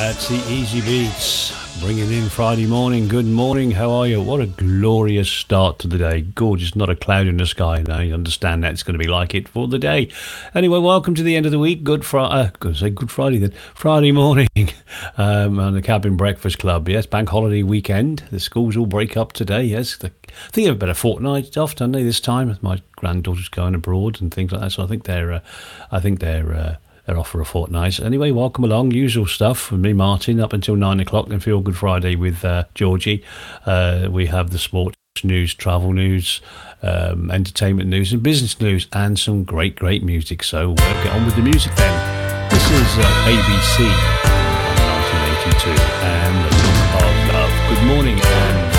That's the Easy Beats, bringing in Friday morning. Good morning, how are you? What a glorious start to the day. Gorgeous, not a cloud in the sky. Now you understand that's going to be like it for the day. Anyway, welcome to the end of the week. Good Friday then. Friday morning on the Cabin Breakfast Club. Yes, bank holiday weekend. The schools all break up today. Yes, I think they've about a fortnight off, don't they, this time? My granddaughter's going abroad and things like that, so I think they're off for a fortnight. Anyway, welcome along. Usual stuff with me, Martin, up until 9 o'clock and Feel Good Friday with Georgie. We have the sports news, travel news, entertainment news and business news, and some great music. So we'll get on with the music then. This is ABC 1982 and The Look of Love. Good morning and